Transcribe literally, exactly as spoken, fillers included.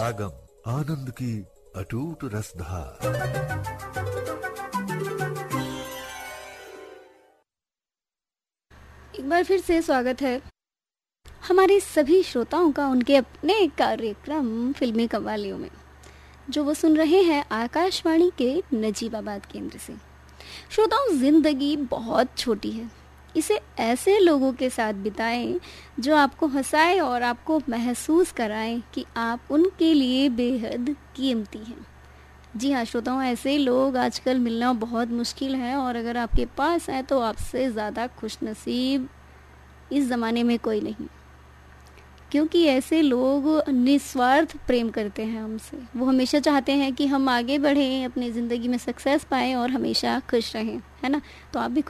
रागम आनंद की अटूट रसधार। एक बार फिर से स्वागत है हमारे सभी श्रोताओं का उनके अपने कार्यक्रम फिल्मी कव्वालियों में, जो वो सुन रहे हैं आकाशवाणी के नजीबाबाद केंद्र से। श्रोताओं, जिंदगी बहुत छोटी है, इसे ऐसे लोगों के साथ बिताएं जो आपको हंसाए और आपको महसूस कराएं कि आप उनके लिए बेहद कीमती हैं। जी हाँ श्रोताओं, ऐसे लोग आजकल मिलना बहुत मुश्किल है, और अगर आपके पास है तो आपसे ज़्यादा खुशनसीब इस ज़माने में कोई नहीं, क्योंकि ऐसे लोग निस्वार्थ प्रेम करते हैं हमसे। वो हमेशा चाहते हैं कि हम आगे बढ़ें, अपनी ज़िंदगी में सक्सेस पाएं और हमेशा खुश रहें, है ना। तो आप भी